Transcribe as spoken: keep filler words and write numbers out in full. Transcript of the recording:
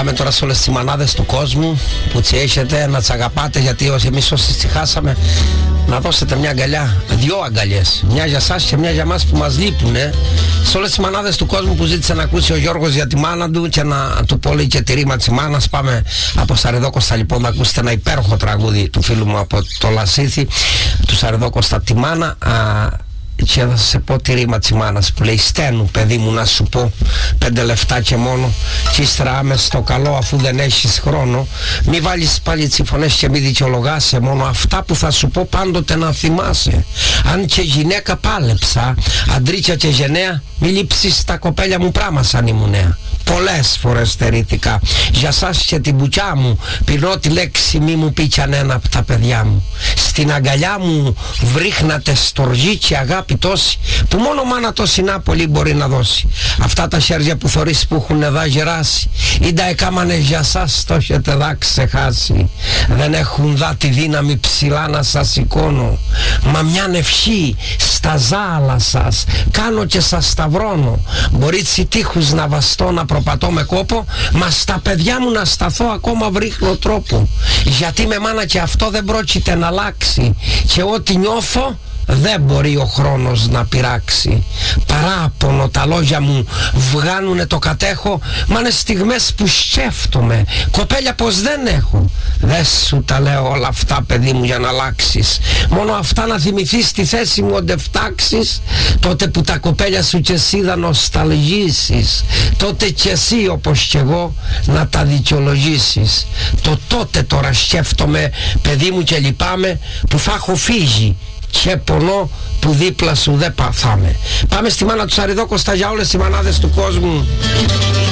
Πάμε τώρα σε όλες τις μανάδες του κόσμου που τσι έχετε να τις αγαπάτε, γιατί όσοι εμείς όσοι τσι χάσαμε, να δώσετε μια αγκαλιά, δυο αγκαλιές, μια για σας και μια για μας που μας λείπουνε. Σε όλες τις μανάδες του κόσμου που ζήτησε να ακούσει ο Γιώργος για τη μάνα του και να του πω λέει και τη ρήμα της μάνας. Πάμε από Σαριδόκοστα λοιπόν να ακούσετε ένα υπέροχο τραγούδι του φίλου μου από το Λασίθι, του Σαριδόκοστα, τη μάνα. Α, και θα σε πω τη ρήμα της μάνας που λέει: στένου παιδί μου να σου πω πέντε λεφτά και μόνο, κι ύστερα άμεσα στο καλό αφού δεν έχεις χρόνο. Μη βάλεις πάλι τσιφωνές και μη δικαιολογάσαι, μόνο αυτά που θα σου πω πάντοτε να θυμάσαι. Αν και γυναίκα πάλεψα, αντρίκια και γενναία, μη λείψεις τα κοπέλια μου πράμα σαν ήμουν νέα. Πολλές φορές στερήθηκα για σας και την μπουκιά μου, πυρνώ τη λέξη μη μου πει κι ένα από τα παιδιά μου. Στην αγκαλιά μου βρίχνατε στοργή και αγάπη τόση που μόνο μάνα το Σινάπολη μπορεί να δώσει. Αυτά τα χέρια που θωρείς που έχουν εδά γεράσει, ή τα έκαμανε για σας το έχετε δά ξεχάσει. Δεν έχουν δά τη δύναμη ψηλά να σας σηκώνω, μα μια ευχή στα ζάλα σας κάνω και σας σταυρώνω. Μπορεί τσι τείχους να βαστώ να προπατώ με κόπο, μα στα παιδιά μου να σταθώ ακόμα βρίχνω τρόπο. Γιατί με μάνα και αυτό δεν πρόκειται να αλλάξει, και ό,τι νιώθω δεν μπορεί ο χρόνος να πειράξει. Παράπονο τα λόγια μου βγάνουνε το κατέχω, μα είναι στιγμές που σκέφτομαι κοπέλια πως δεν έχω. Δεν σου τα λέω όλα αυτά παιδί μου για να αλλάξεις, μόνο αυτά να θυμηθείς τη θέση μου όντε φτάξεις. Τότε που τα κοπέλια σου κι εσύ θα νοσταλγήσεις, τότε κι εσύ όπως κι εγώ να τα δικαιολογήσεις. Το τότε τώρα σκέφτομαι παιδί μου και λυπάμαι που θα έχω φύγει και πονώ που δίπλα σου δεν παθάμε. Πάμε στη μάνα του Σαριδόκοστα για όλες τις μανάδες του κόσμου.